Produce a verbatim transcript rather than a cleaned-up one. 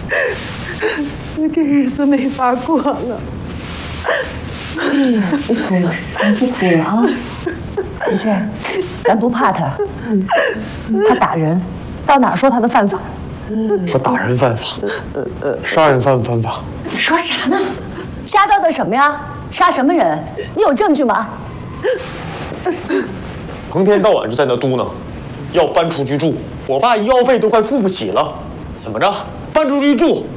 我这日子没法过了。 别哭了，不哭了啊！一切，咱不怕他，他打人，到哪说他的犯法？ 说打人犯法，杀人犯不犯法？ 你说啥呢？杀到的什么呀？杀什么人？你有证据吗？ 成天到晚就在那嘟囔，要搬出去住。我爸医药费都快付不起了，怎么着？搬出去住，